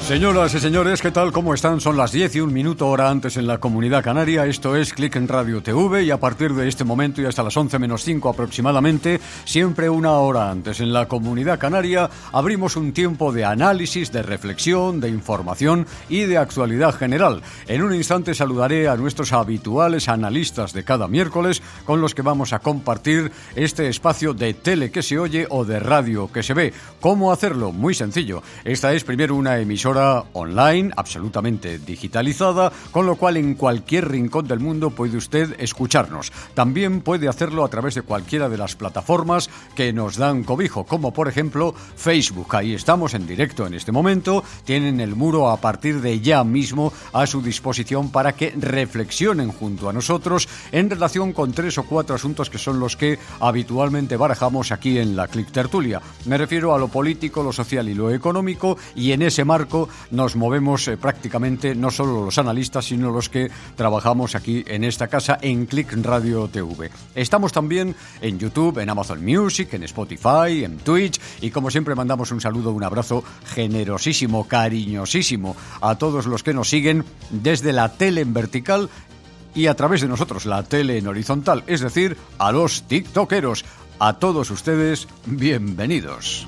Señoras y señores, ¿qué tal? ¿Cómo están? Son las 10 y un minuto hora antes en la Comunidad Canaria. Esto es Click en Radio TV y a partir de este momento y hasta las 11 menos 5 aproximadamente, siempre una hora antes en la Comunidad Canaria, abrimos un tiempo de análisis, de reflexión, de información y de actualidad general. En un instante saludaré a nuestros habituales analistas de cada miércoles con los que vamos a compartir este espacio de tele que se oye o de radio que se ve. ¿Cómo hacerlo? Muy sencillo. Esta es primero una emisora online, absolutamente digitalizada, con lo cual en cualquier rincón del mundo puede usted escucharnos. También puede hacerlo a través de cualquiera de las plataformas que nos dan cobijo, como por ejemplo Facebook. Ahí estamos en directo en este momento. Tienen el muro a partir de ya mismo a su disposición para que reflexionen junto a nosotros en relación con 3 o 4 asuntos que son los que habitualmente barajamos aquí en la Click Tertulia. Me refiero a lo político, lo social y lo económico, y en ese marco nos movemos prácticamente no solo los analistas, sino los que trabajamos aquí en esta casa en Click Radio TV. Estamos también en YouTube, en Amazon Music, en Spotify, en Twitch, y como siempre mandamos un saludo, un abrazo generosísimo, cariñosísimo a todos los que nos siguen desde la tele en vertical y a través de nosotros la tele en horizontal, es decir, a los tiktokeros. A todos ustedes, bienvenidos.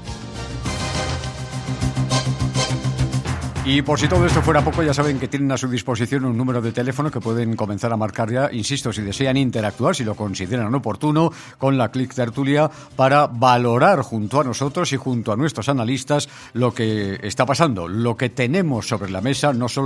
Y por si todo esto fuera poco, ya saben que tienen a su disposición un número de teléfono que pueden comenzar a marcar ya, insisto, si desean interactuar, si lo consideran oportuno, con la Click Tertulia para valorar junto a nosotros y junto a nuestros analistas lo que está pasando, lo que tenemos sobre la mesa, no solo